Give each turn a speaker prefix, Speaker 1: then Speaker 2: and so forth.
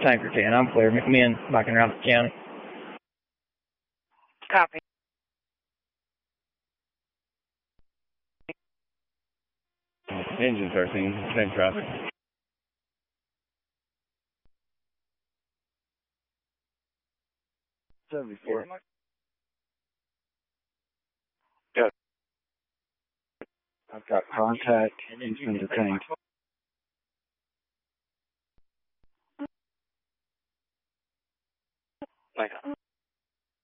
Speaker 1: Tanker 10. I'm clear. McMinn backing around the county.
Speaker 2: Copy.
Speaker 3: Engine 13, same traffic.
Speaker 4: '74.
Speaker 2: Good.
Speaker 4: I've got contact. He's been detained.
Speaker 2: Thank you.